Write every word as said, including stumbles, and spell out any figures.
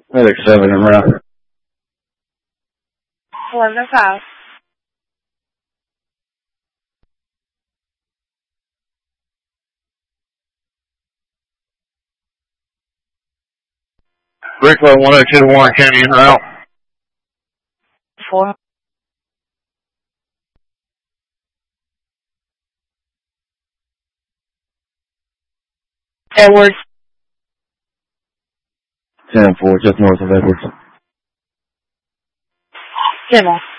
Medic seven and route. Eleven oh five. Bricklow one oh two to Warren County en route. Four. Edwards. ten four, just north of Edwards. Simmel.